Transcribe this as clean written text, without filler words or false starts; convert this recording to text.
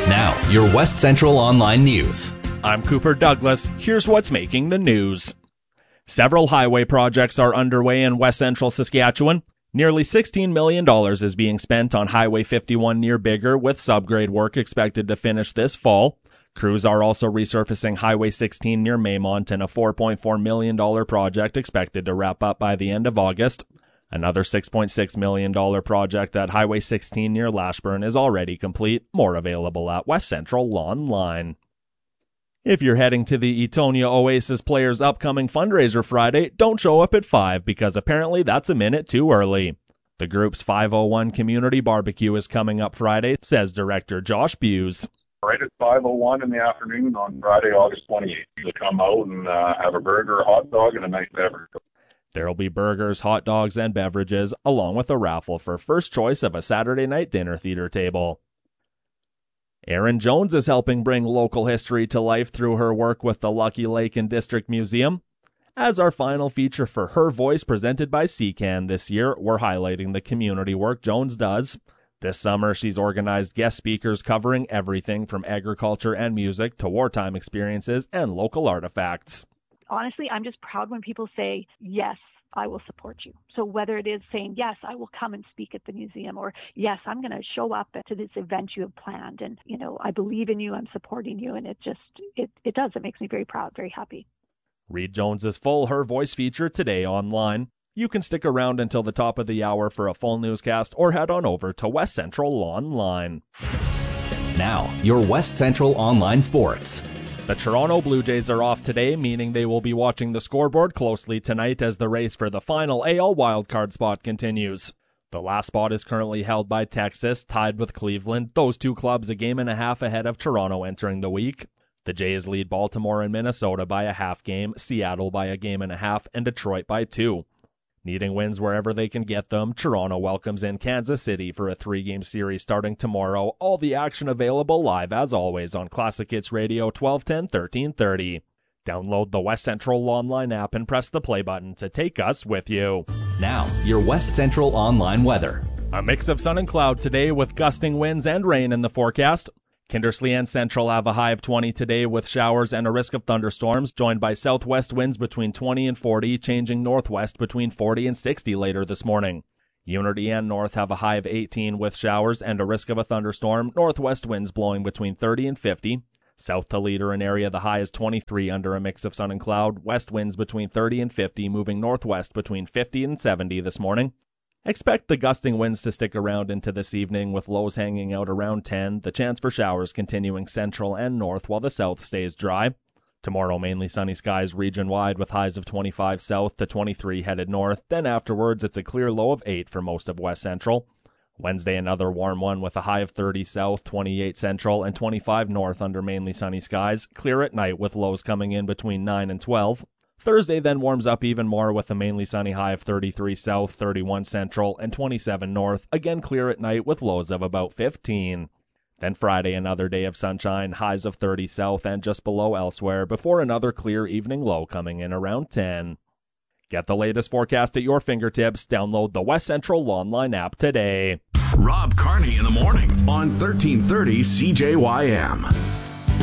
Now, your West Central Online News. I'm Cooper Douglas. Here's what's making the news. Several highway projects are underway in West Central Saskatchewan. Nearly $16 million is being spent on Highway 51 near Biggar, with subgrade work expected to finish this fall. Crews are also resurfacing Highway 16 near Maymont in a $4.4 million project expected to wrap up by the end of August. Another $6.6 million project at Highway 16 near Lashburn is already complete. More available at West Central Online. If you're heading to the Etonia Oasis Players' upcoming fundraiser Friday, don't show up at 5 because apparently that's a minute too early. The group's 5:01 community barbecue is coming up Friday, says director Josh Buse. Right at 5:01 in the afternoon on Friday, August 28th, to come out and have a burger, a hot dog, and a nice beverage. There'll be burgers, hot dogs, and beverages, along with a raffle for first choice of a Saturday night dinner theater table. Erin Jones is helping bring local history to life through her work with the Lucky Lake and District Museum. As our final feature for Her Voice presented by CCAN this year, we're highlighting the community work Jones does. This summer, she's organized guest speakers covering everything from agriculture and music to wartime experiences and local artifacts. Honestly, I'm just proud when people say, yes, I will support you. So whether it is saying, yes, I will come and speak at the museum, or yes, I'm going to show up to this event you have planned, and, I believe in you, I'm supporting you, and it makes me very proud, very happy. Read Jones's full Her Voice feature today online. You can stick around until the top of the hour for a full newscast, or head on over to West Central Online. Now, your West Central Online Sports. The Toronto Blue Jays are off today, meaning they will be watching the scoreboard closely tonight as the race for the final AL wildcard spot continues. The last spot is currently held by Texas, tied with Cleveland, those two clubs a game and a half ahead of Toronto entering the week. The Jays lead Baltimore and Minnesota by a half game, Seattle by a game and a half, and Detroit by 2. Needing wins wherever they can get them, Toronto welcomes in Kansas City for a 3-game series starting tomorrow. All the action available live, as always, on Classic Hits Radio 1210, 1330. Download the West Central Online app and press the play button to take us with you. Now, your West Central Online weather. A mix of sun and cloud today with gusting winds and rain in the forecast. Kindersley and Central have a high of 20 today with showers and a risk of thunderstorms, joined by southwest winds between 20 and 40, changing northwest between 40 and 60 later this morning. Unity and North have a high of 18 with showers and a risk of a thunderstorm, northwest winds blowing between 30 and 50. South to Leader and area, the high is 23 under a mix of sun and cloud, west winds between 30 and 50, moving northwest between 50 and 70 this morning. Expect the gusting winds to stick around into this evening with lows hanging out around 10, the chance for showers continuing central and north while the south stays dry. Tomorrow mainly sunny skies region-wide with highs of 25 south to 23 headed north, then afterwards it's a clear low of 8 for most of West Central. Wednesday another warm one with a high of 30 south, 28 central, and 25 north under mainly sunny skies, clear at night with lows coming in between 9 and 12. Thursday then warms up even more with a mainly sunny high of 33 south, 31 central, and 27 north, again clear at night with lows of about 15. Then Friday another day of sunshine, highs of 30 south and just below elsewhere, before another clear evening low coming in around 10. Get the latest forecast at your fingertips. Download the West Central Online app today. Rob Carney in the morning on 1330 CJYM.